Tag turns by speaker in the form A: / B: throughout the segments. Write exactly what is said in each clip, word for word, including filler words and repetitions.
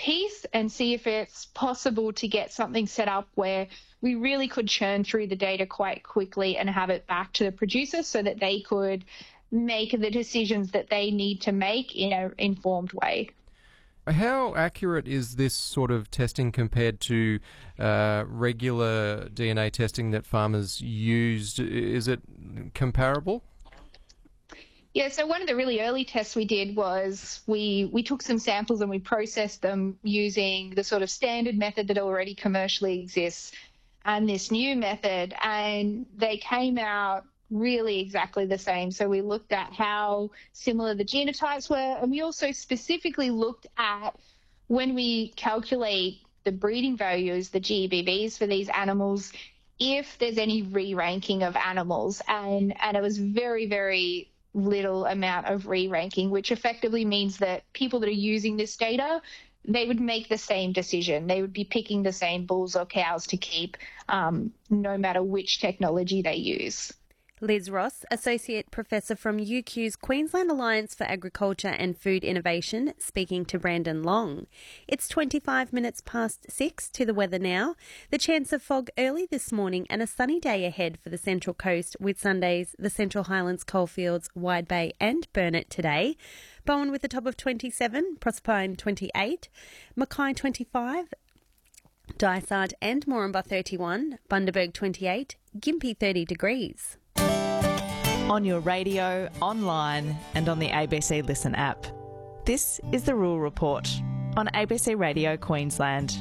A: piece and see if it's possible to get something set up where we really could churn through the data quite quickly and have it back to the producers so that they could make the decisions that they need to make in an informed way.
B: How accurate is this sort of testing compared to uh, regular D N A testing that farmers used? Is it comparable?
A: Yeah, so one of the really early tests we did was we, we took some samples and we processed them using the sort of standard method that already commercially exists and this new method, and they came out really exactly the same. So we looked at how similar the genotypes were, and we also specifically looked at when we calculate the breeding values, the G B Vs for these animals, if there's any re-ranking of animals. And, and it was very, very little amount of re-ranking, which effectively means that people that are using this data, they would make the same decision. They would be picking the same bulls or cows to keep, um, no matter which technology they use.
C: Liz Ross, Associate Professor from U Q's Queensland Alliance for Agriculture and Food Innovation, speaking to Brandon Long. It's twenty-five minutes past six to the weather now. The chance of fog early this morning and a sunny day ahead for the Central Coast with Sundays, the Central Highlands, Coalfields, Wide Bay and Burnett today. Bowen with a top of twenty-seven, Proserpine twenty-eight, Mackay twenty-five, Dysart and Moranbah thirty-one, Bundaberg twenty-eight, Gympie thirty degrees.
D: On your radio, online and on the A B C Listen app. This is the Rural Report on A B C Radio Queensland.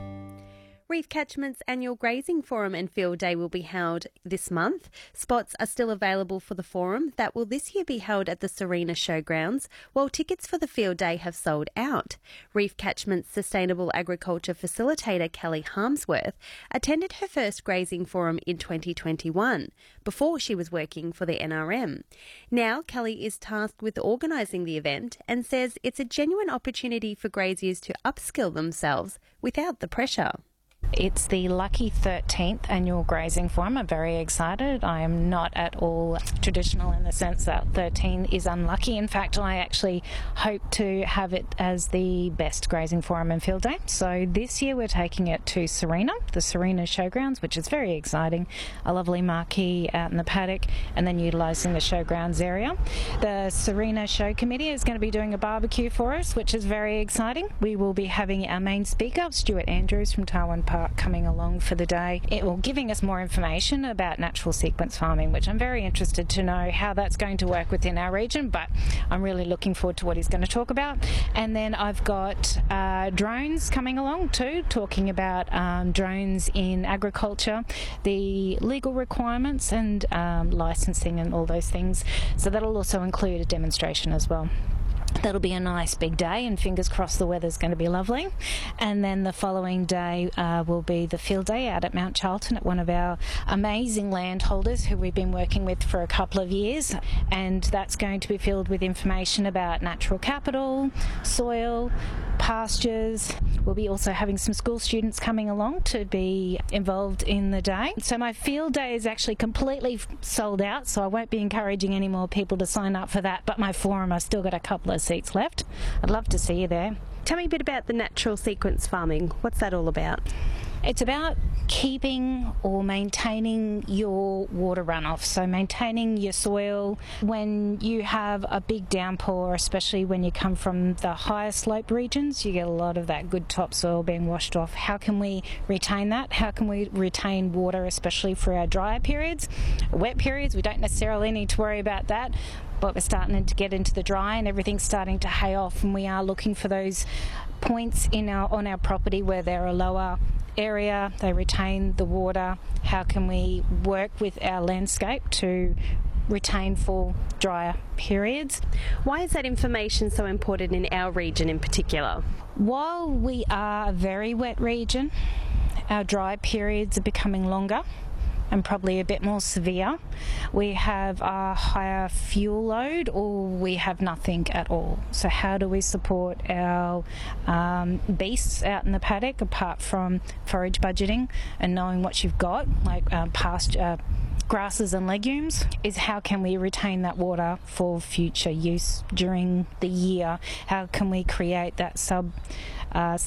C: Reef Catchment's annual grazing forum and field day will be held this month. Spots are still available for the forum that will this year be held at the Serena Showgrounds, while tickets for the field day have sold out. Reef Catchment's Sustainable Agriculture Facilitator Kelly Harmsworth attended her first grazing forum in twenty twenty-one, before she was working for the N R M. Now Kelly is tasked with organising the event and says it's a genuine opportunity for graziers to upskill themselves without the pressure.
E: It's the lucky thirteenth annual grazing forum. I'm very excited. I am not at all traditional in the sense that thirteen is unlucky. In fact, I actually hope to have it as the best grazing forum and field day. So this year we're taking it to Serena, the Serena Showgrounds, which is very exciting. A lovely marquee out in the paddock and then utilising the showgrounds area. The Serena Show Committee is going to be doing a barbecue for us, which is very exciting. We will be having our main speaker, Stuart Andrews from Tarwin Park, coming along for the day. It will giving us more information about natural sequence farming, which I'm very interested to know how that's going to work within our region, but I'm really looking forward to what he's going to talk about. And then I've got uh, drones coming along too, talking about um, drones in agriculture, the legal requirements and um, licensing and all those things. So that'll also include a demonstration as well. That'll be a nice big day, and fingers crossed the weather's going to be lovely. And then the following day uh, will be the field day out at Mount Charlton at one of our amazing landholders who we've been working with for a couple of years, and that's going to be filled with information about natural capital, soil, pastures. We'll be also having some school students coming along to be involved in the day. So my field day is actually completely sold out, so I won't be encouraging any more people to sign up for that, but my forum, I've still got a couple of seats left. I'd love to see you there.
C: Tell me a bit about the natural sequence farming. What's that all about?
E: It's about keeping or maintaining your water runoff, so maintaining your soil. When you have a big downpour, especially when you come from the higher slope regions, you get a lot of that good topsoil being washed off. How can we retain that? How can we retain water, especially for our drier periods? Wet periods, we don't necessarily need to worry about that, but we're starting to get into the dry and everything's starting to hay off, and we are looking for those points in our on our property where they're a lower area, they retain the water. How can we work with our landscape to retain for drier periods?
C: Why is that information so important in our region in particular?
E: While we are a very wet region, our dry periods are becoming longer and probably a bit more severe. We have a higher fuel load or we have nothing at all. So how do we support our um, beasts out in the paddock apart from forage budgeting and knowing what you've got, like uh, pasture, uh, grasses and legumes, is how can we retain that water for future use during the year? How can we create that sub uh,